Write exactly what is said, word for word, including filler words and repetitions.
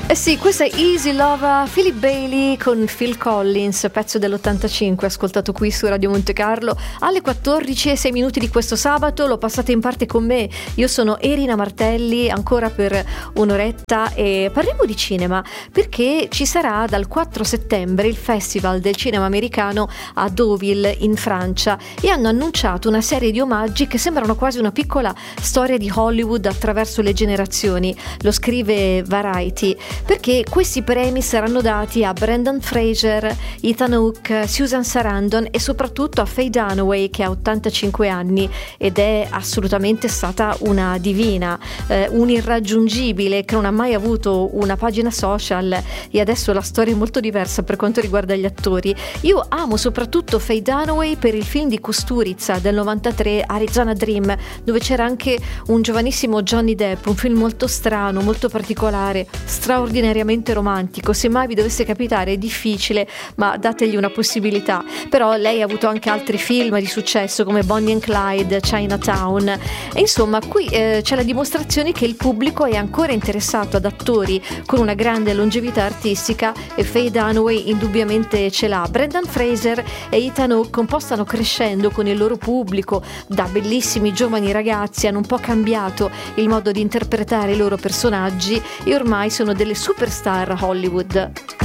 Eh sì, questa è Easy Love, Philip Bailey con Phil Collins, pezzo dell'ottantacinque, ascoltato qui su Radio Monte Carlo alle quattordici e sei minuti di questo sabato. Lo passate in parte con me, io sono Erina Martelli, ancora per un'oretta, e parliamo di cinema perché ci sarà dal quattro settembre il Festival del Cinema Americano a Deauville in Francia, e hanno annunciato una serie di omaggi che sembrano quasi una piccola storia di Hollywood attraverso le generazioni. Lo scrive Variety, perché questi premi saranno dati a Brendan Fraser, Ethan Hawke, Susan Sarandon e soprattutto a Faye Dunaway, che ha ottantacinque anni ed è assolutamente stata una divina, eh, un irraggiungibile che non ha mai avuto una pagina social, e adesso la storia è molto diversa per quanto riguarda gli attori. Io amo soprattutto Faye Dunaway per il film di Kusturica del novantatré, Arizona Dream, dove c'era anche un giovanissimo Johnny Depp, un film molto strano, molto particolare, straordinariamente romantico. Se mai vi dovesse capitare è difficile, ma dategli una possibilità. Però lei ha avuto anche altri film di successo come Bonnie and Clyde, Chinatown, e insomma qui eh, c'è la dimostrazione che il pubblico è ancora interessato ad attori con una grande longevità artistica, e Faye Dunaway indubbiamente ce l'ha. Brendan Fraser e Ethan Hawke un po' stanno crescendo con il loro pubblico, da bellissimi giovani ragazzi hanno un po' cambiato il modo di interpretare i loro personaggi e ormai sono delle superstar Hollywood.